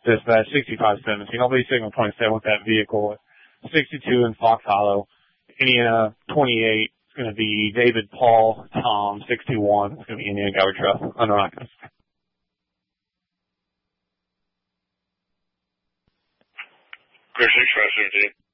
Dispatch, 6517. I'll be signal 27 with that vehicle. 62 in Fox Hollow. Indiana 28 is going to be David Paul Tom 61. It's going to be Indiana Garbage Truck. Unrockers. Clear 6517.